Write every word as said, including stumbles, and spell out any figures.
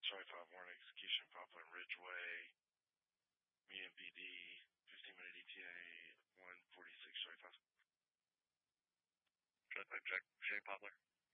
Charlie five one execution, Poplar Ridgeway, medium B D, fifteen minute E T A, one forty-six, Charlie five. Charlie five, check, Shay Poplar.